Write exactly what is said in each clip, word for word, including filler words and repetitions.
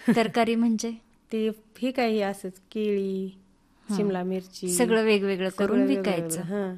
तरकारी म्हणजे ती ही काही असंच केळी, शिमला मिरची सगळं वेगवेगळं करून विकायचं. हा,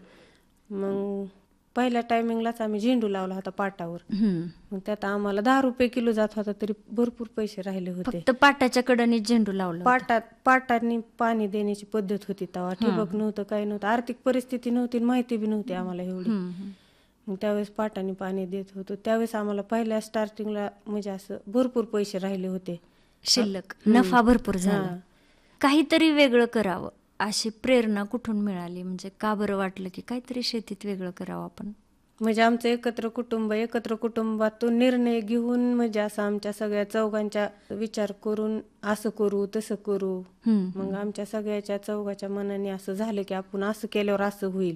मग पहिल्या टायमिंगलाच आम्ही झेंडू लावला होता पाटावर. मग त्यात आम्हाला दहा रुपये किलो जात होता, तरी भरपूर पैसे राहिले होते. फक्त पाटाच्या कडेने झेंडू लावला. पाटात पाटांनी पाणी देण्याची पद्धत होती तेव्हा. ठिबक नव्हतं, काही नव्हतं, आर्थिक परिस्थिती नव्हती, माहिती बी नव्हती आम्हाला एवढी. मग त्यावेळेस पाटाने पाणी देत होतो. त्यावेळेस आम्हाला पहिल्या स्टार्टिंगला म्हणजे असं भरपूर पैसे राहिले होते, शिल्लक नफा भरपूर झाला. काहीतरी वेगळं करावं अशी प्रेरणा कुठून मिळाली? म्हणजे का बरं वाटलं की काहीतरी शेतीत वेगळं करावं आपण? म्हणजे आमचं एकत्र कुटुंब, एकत्र कुटुंबातून निर्णय घेऊन म्हणजे असं आमच्या सगळ्या चौघांच्या विचार करून असं करू तसं करू. मग आमच्या सगळ्याच्या चौघाच्या मनाने असं झालं की आपण असं केल्यावर असं होईल.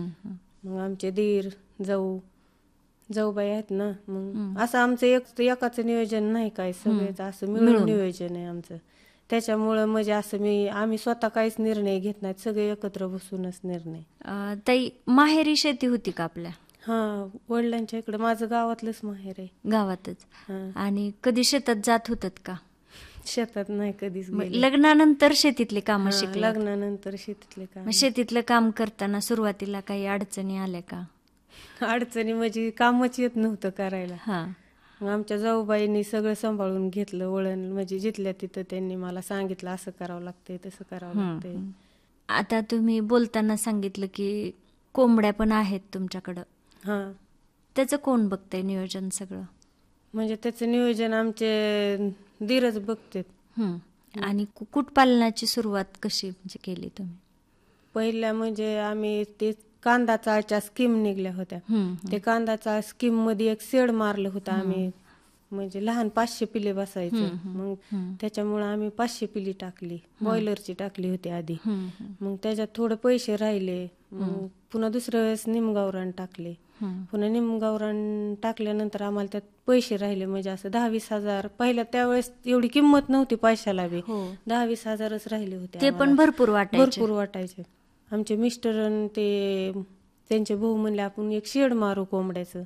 मग आमचे दीर जाऊ जाऊबाई आहेत ना, मग असं आमचं एक एकाचं नियोजन नाही, काय सगळ्याच असं मिळून नियोजन आहे आमचं. त्याच्यामुळं म्हणजे असं मी आम्ही स्वतः काहीच निर्णय घेत नाहीत, सगळे एकत्र बसूनच निर्णय. ताई, माहेरी शेती होती का आपल्या? हा, वडिलांच्या इकडे. माझं गावातलंच माहेर आहे. गावातच. आणि कधी शेतात जात होतात का? शेतात नाही कधीच गेले. लग्नानंतर शेतीतले काम शिकले? लग्नानंतर शेतीतले काम. शेतीतलं काम करताना सुरुवातीला काही अडचणी आल्या का? अडचणी म्हणजे कामच येत नव्हतं करायला. हा, आमच्या जाऊबाईंनी सगळं सांभाळून घेतलं, वळण म्हणजे जिथल्या तिथं त्यांनी मला सांगितलं असं करावं लागतंय तसं करावं लागतंय. आता तुम्ही बोलताना सांगितलं की कोंबड्या पण आहेत तुमच्याकडं. हा, त्याचं कोण बघतंय नियोजन सगळं? म्हणजे त्याचं नियोजन आमचे दीरच बघतात. आणि कुक्कुटपालनाची सुरुवात कशी म्हणजे केली तुम्ही? पहिल्या म्हणजे आम्ही ते कांदा चाळच्या स्कीम निघल्या होत्या, ते कांदा चाळ स्कीम मध्ये एक शेड मारलं होतं आम्ही. म्हणजे लहान पाचशे पिले बसायचं. मग त्याच्यामुळे आम्ही पाचशे पिली टाकली, बॉयलरची टाकली होती आधी. मग त्याच्यात थोडे पैसे राहिले, मग पुन्हा दुसऱ्या वेळेस निमगावरान टाकले. पुन्हा निमगावरान टाकल्यानंतर आम्हाला त्यात पैसे राहिले, म्हणजे असं दहा वीस हजार. पहिल्या त्यावेळेस एवढी किंमत नव्हती पैशाला बी, दहा वीस हजारच राहिले होते. ते पण भरपूर वाटायचे. भरपूर वाटायचे. आमचे मिस्टर ते त्यांचे भाऊ म्हणले आपण एक शेड मारू कोंबड्याचं.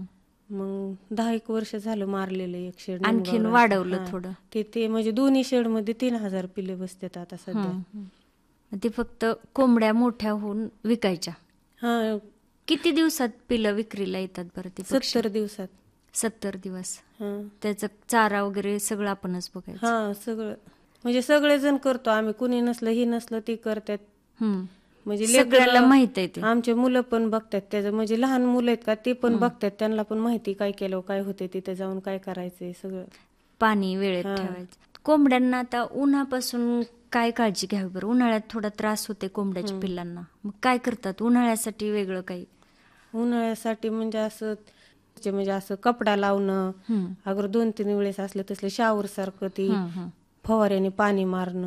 मग दहा एक वर्ष झालं मारलेलं एक शेड. आणखीन वाढवलं थोडं ते ते म्हणजे दोन्ही शेड मध्ये तीन हजार पिले बसतात आता सध्या. ते फक्त कोंबड्या मोठ्या होऊन विकायच्या. हा, किती दिवसात पिलं विक्रीला येतात बरं? ते सत्तर दिवसात. सत्तर दिवस. त्याचं चारा वगैरे सगळं आपणच बघायचं? हा, सगळं म्हणजे सगळेजण करतो आम्ही, कुणी नसलं ही नसलं ती करतात. म्हणजे सगळ्याला माहित आहे ते. आमचे मुलं पण बघतात त्याचं, म्हणजे लहान मुलं आहेत का ते पण बघतात, त्यांना पण माहिती काय केलं काय होते, तिथे जाऊन काय करायचंय सगळं. पाणी वेळेत ठेवायचं. कोंबड्यांना आता उन्हापासून काय काळजी घ्यावी बरं? उन्हाळ्यात थोडा त्रास होते कोंबड्याच्या पिल्लांना, मग काय करतात उन्हाळ्यासाठी वेगळं काही? उन्हाळ्यासाठी म्हणजे असं म्हणजे असं कपडा लावणं, अगर दोन तीन वेळेस असले तसले शावर सारखं ती फवाऱ्याने पाणी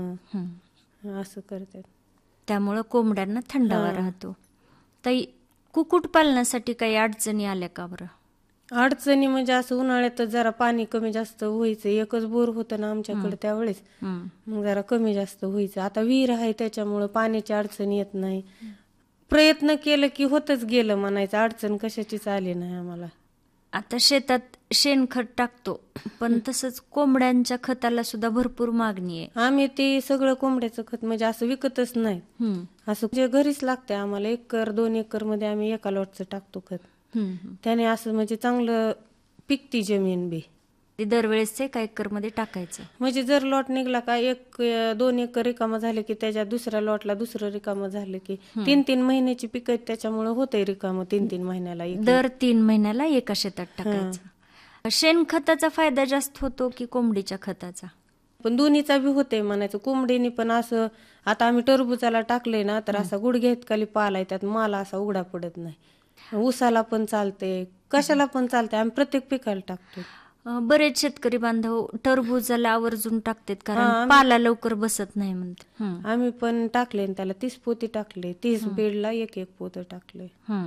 मारणं असं करतात. त्यामुळं कोंबड्यांना थंडावा राहतो. ताई, कुक्कुटपालनासाठी काही अडचणी आल्या का बरं? अडचणी म्हणजे असं उन्हाळ्यात जरा पाणी कमी जास्त व्हायचं, एकच बोर होतं ना आमच्याकडे त्यावेळेस, मग जरा कमी जास्त व्हायचं. आता विहीर आहे त्याच्यामुळं पाण्याची अडचण येत नाही. प्रयत्न केलं की होतच गेलं म्हणायचं, अडचण कशाचीच आली नाही आम्हाला. आता शेतात शेणखत टाकतो, पण तसंच कोंबड्यांच्या खताला सुद्धा भरपूर मागणी आहे. आम्ही ते सगळं कोंबड्याचं खत म्हणजे असं विकतच नाही, असं म्हणजे घरीच लागते आम्हाला. एकर दोन एकर मध्ये आम्ही एका लॉटचं टाकतो खत. त्याने असं म्हणजे चांगलं पिकती जमीन बी. दरवेळेस एका एकर मध्ये टाकायचं, म्हणजे जर लॉट निघला का एक दोन एकर रिकामं झालं की त्याच्या दुसऱ्या लॉटला दुसरं रिकामं झालं की तीन तीन महिन्याची पिक आहेत, त्याच्यामुळे होतंय रिकामं तीन तीन महिन्याला. दर तीन महिन्याला एका शेतात टाकायचं. शेणखताचा फायदा जास्त होतो की कोंबडीच्या खताचा? पण दोन्हीचा बी होतंय म्हणायचं. कोंबडीने पण असं आता आम्ही टरबुजाला टाकलंय ना, तर असा गुडघ्यात खाली पालाय, त्यात माला असा उघडा पडत नाही. ऊसाला पण चालते, कशाला पण चालते, आम्ही प्रत्येक पिकाला टाकतो. बरेच शेतकरी बांधव टरबुजाला आवर्जून टाकतात कारण पाला लवकर बसत नाही म्हणते. आम्ही पण टाकले, त्याला तीस पोती टाकले, तीस बेडला एक एक पोत टाकले.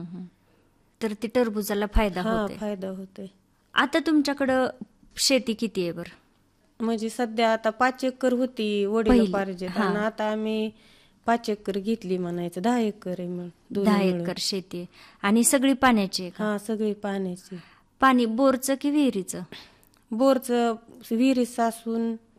तर ती टरबुजाला फायदा होतो. फायदा होतोय. आता तुमच्याकडं शेती किती आहे बरं? म्हणजे सध्या आता पाच एकर होती वडील पाहिजे, आणि आता आम्ही पाच एकर घेतली म्हणायचं, दहा एकर आहे. मग दहा एकर शेती आहे आणि सगळी पाण्याची? हा, सगळी पाण्याची. पाणी बोरचं की विहिरीचं? बोरचं, विहिरीत सासून